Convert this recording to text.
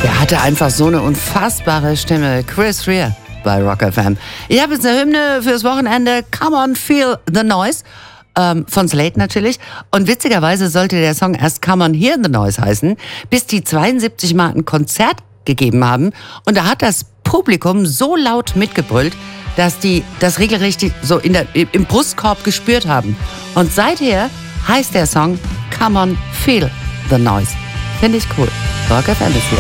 Der hatte einfach so eine unfassbare Stimme. Chris Rea bei Rock FM. Ich habe jetzt eine Hymne fürs Wochenende. Come on, feel the noise. Von Slate natürlich. Und witzigerweise sollte der Song erst Come on, hear the noise heißen, bis die 72 Mal ein Konzert gegeben haben. Und da hat das Publikum so laut mitgebrüllt, dass die das regelrecht so im Brustkorb gespürt haben. Und seither heißt der Song Come on, feel the noise. Finde ich cool. Rock FM ist hier.